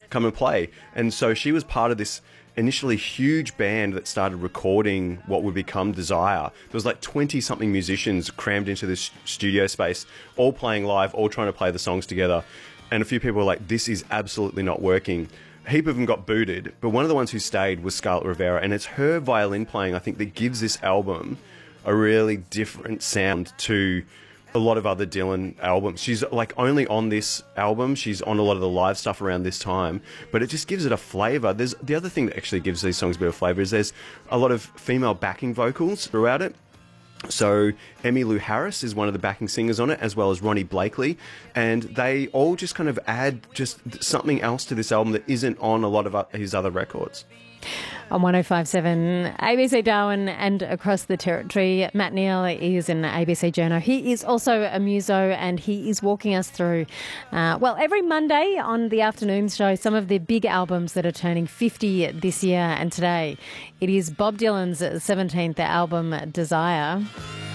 come and play. And so she was part of this initially huge band that started recording what would become Desire. There was like 20-something musicians crammed into this studio space, all playing live, all trying to play the songs together. And a few people were like, this is absolutely not working. A heap of them got booted, but one of the ones who stayed was Scarlett Rivera, and it's her violin playing, I think, that gives this album a really different sound to a lot of other Dylan albums. She's like only on this album. She's on a lot of the live stuff around this time, but it just gives it a flavour. There's the other thing that actually gives these songs a bit of flavour is there's a lot of female backing vocals throughout it. So Emmylou Harris is one of the backing singers on it, as well as Ronnie Blakely, and they all just kind of add just something else to this album that isn't on a lot of his other records. On 105.7 ABC Darwin and across the territory, Matt Neal is an ABC journo. He is also a muso, and he is walking us through, every Monday on the afternoon show, some of the big albums that are turning 50 this year. And today it is Bob Dylan's 17th album, Desire.